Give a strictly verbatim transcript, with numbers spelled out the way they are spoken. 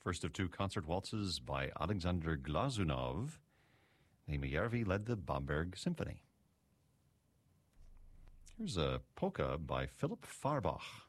First of two concert waltzes by Alexander Glazunov. Naima Järvi led the Bamberg Symphony. Here's a polka by Philip Farbach.